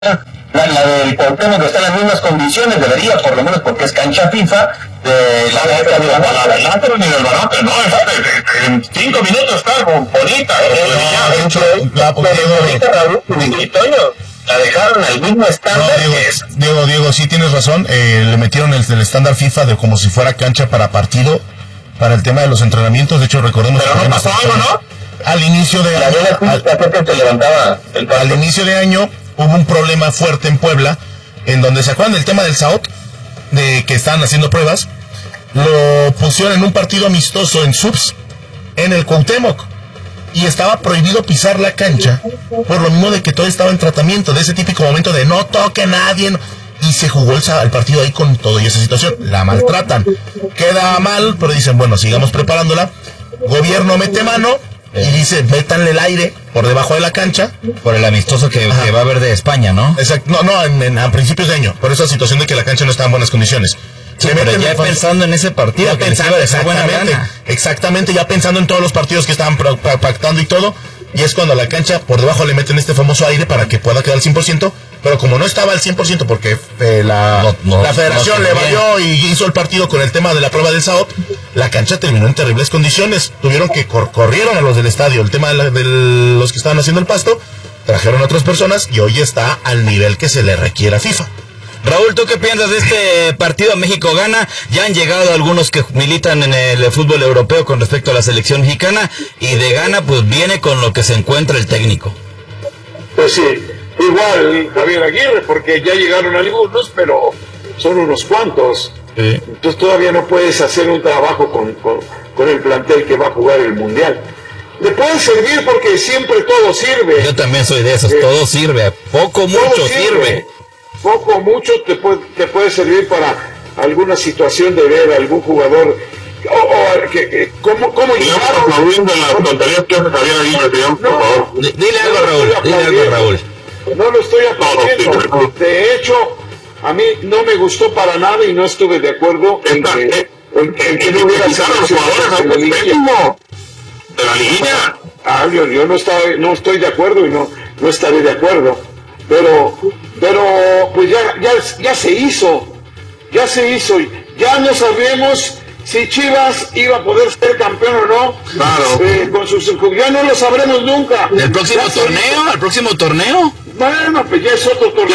La del Cuauhtémoc está en las mismas condiciones, debería, por lo menos porque es cancha FIFA, de la verdad, pero ni del Barote, no, en 5 minutos está bonita, y Toño, la dejaron al mismo estándar. Diego, sí tienes razón, le metieron el estándar FIFA de como si fuera cancha para partido, para el tema de los entrenamientos. De hecho, recordemos pero que no pasó algo, ¿no? Al inicio de al inicio de año hubo un problema fuerte en Puebla, en donde se acuerdan del tema del SAOT, de que estaban haciendo pruebas, lo pusieron en un partido amistoso en subs, en el Cuauhtémoc, y estaba prohibido pisar la cancha, por lo mismo de que todo estaba en tratamiento, de ese típico momento de no toque a nadie, y se jugó el partido ahí con todo y esa situación, la maltratan, queda mal, pero dicen, bueno, sigamos preparándola, gobierno mete mano, y dice, métanle el aire por debajo de la cancha. Por el amistoso que va a haber de España, ¿no? Exacto, a principios de año, por esa situación de que la cancha no está en buenas condiciones. Sí, pero ya pensando en ese partido, ya pensando, exactamente, ya pensando en todos los partidos que estaban pactando y todo, y es cuando a la cancha por debajo le meten este famoso aire para que pueda quedar al 100%, pero como no estaba al 100% porque la federación le valió y hizo el partido con el tema de la prueba del SAOP, la cancha terminó en terribles condiciones, tuvieron que corrieron a los del estadio, el tema de los que estaban haciendo el pasto, trajeron a otras personas y hoy está al nivel que se le requiere a FIFA. Raúl, ¿tú qué piensas de este partido? México gana, ya han llegado algunos que militan en el fútbol europeo con respecto a la selección mexicana, y de gana pues viene con lo que se encuentra el técnico. Pues sí, igual Javier Aguirre, porque ya llegaron algunos, pero son unos cuantos. Sí. Entonces todavía no puedes hacer un trabajo con el plantel que va a jugar el Mundial. Le puede servir porque siempre todo sirve. Yo también soy de esos, todo sirve, poco, mucho sirve. Poco o mucho te puede servir para alguna situación de ver a algún jugador cómo llegaron. las tonterías que hace Javier Aguirre, por favor. Dile algo, Raúl. No lo estoy aplaudiendo. De hecho, a mí no me gustó para nada y no estuve de acuerdo en que no hubiera los jugadores de la liguilla. Yo no estoy de acuerdo y no estaré de acuerdo. Pero pues ya se hizo, ya no sabemos si Chivas iba a poder ser campeón o no. Claro. Ya no lo sabremos nunca. ¿El próximo torneo? Bueno, pues ya es otro torneo.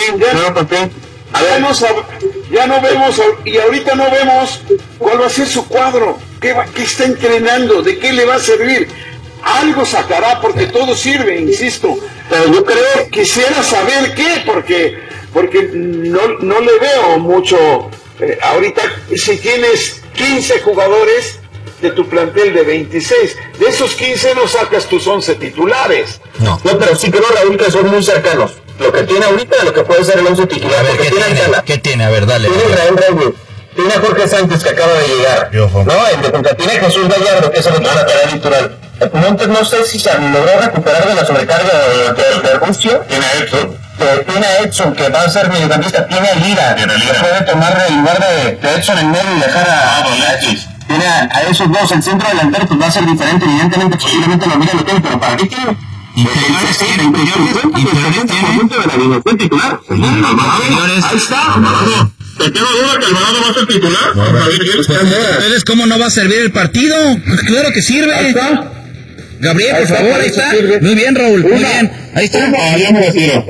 Ya no vemos, y ahorita no vemos cuál va a ser su cuadro, qué está entrenando, de qué le va a servir. Algo sacará porque todo sirve, insisto. Pero yo quisiera saber qué, porque no le veo mucho. Ahorita, si tienes 15 jugadores de tu plantel de 26, de esos 15 no sacas tus 11 titulares. No, pero sí creo, Raúl, que son muy cercanos. Lo que tiene ahorita, lo que puede ser el 11 titular. A ver, ¿qué tiene? A ver, dale. Tiene Israel Reyes, tiene a Jorge Sánchez, que acaba de llegar. Tiene a Jesús Gallardo, que es el otro lateral titular. Montes no sé si se logró recuperar de la sobrecarga de Rusio. Tiene a Edson, que va a ser mediocampista. Tiene a Lira, que puede tomar el lugar de Edson en medio y dejar a Alexis. Tiene a esos dos. El centro delantero pues va a ser diferente, evidentemente, posiblemente lo mire lo tiene, pero ¿para qué tiene? Interiores tiene. De la alineación titular. Ahí está. ¿Te queda duda que Alvarado va a ser titular? Entonces, ¿cómo no va a servir el partido? Pues claro que sirve. Ahí está. Gabriel, por favor, ahí está. Muy bien, Raúl, muy bien. Ahí está. Yo me retiro.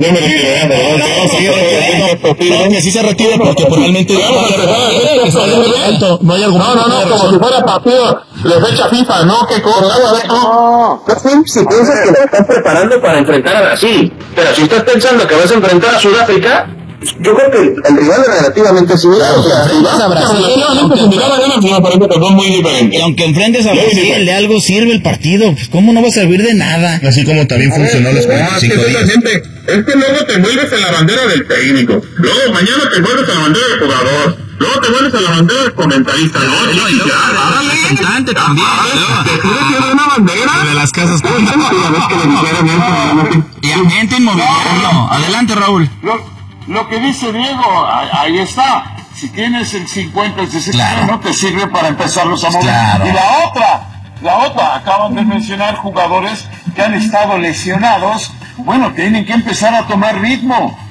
Que sí se retire porque realmente no hay argumento. No, como si fuera partido de fecha FIFA, ¿no? ¿Qué cosa? No. Si piensas que te estás preparando para enfrentar a Brasil, pero si estás pensando que vas a enfrentar a Sudáfrica, yo creo que el rival es relativamente similar. A Brasil, y aunque enfrentes a Brasil, de algo sirve el partido. Pues, ¿cómo no va a servir de nada? Así como también funcionó los 45 días. Es que luego te vuelves en la bandera del técnico, luego mañana te vuelves en la bandera del jugador, luego te vuelves en la bandera del comentarista, Representante también. una bandera De las casas. Y ambiente inmobiliario. Adelante, Raúl. Lo que dice Diego, ahí está. Si tienes el 50, el 60, no te sirve para empezarlos a mover. Claro. Y la otra, acaban de mencionar jugadores que han estado lesionados Bueno, tienen que empezar a tomar ritmo.